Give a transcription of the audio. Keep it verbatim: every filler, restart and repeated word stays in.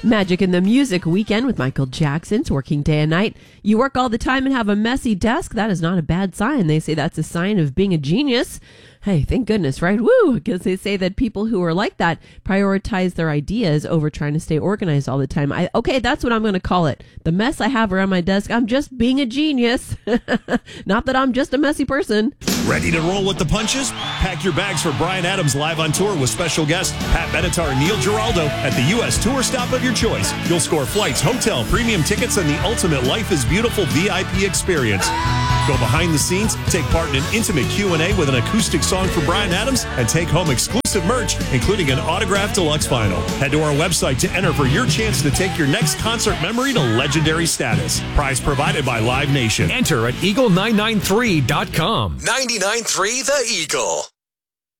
Magic in the Music Weekend with Michael Jackson's Working Day and Night. You work all the time and have a messy desk? That is not a bad sign. They say that's a sign of being a genius. Hey, thank goodness, right? Woo! Because they say that people who are like that prioritize their ideas over trying to stay organized all the time. I, okay, that's what I'm going to call it. The mess I have around my desk, I'm just being a genius. Not that I'm just a messy person. Ready to roll with the punches? Pack your bags for Bryan Adams live on tour with special guest Pat Benatar and Neil Giraldo at the U S tour stop of your choice. You'll score flights, hotel, premium tickets, and the ultimate Life is Beautiful V I P experience. Go behind the scenes, take part in an intimate Q and A with an acoustic song for Bryan Adams, and take home exclusive merch, including an autographed deluxe vinyl. Head to our website to enter for your chance to take your next concert memory to legendary status. Prize provided by Live Nation. Enter at eagle nine nine three dot com. ninety-nine point three The Eagle.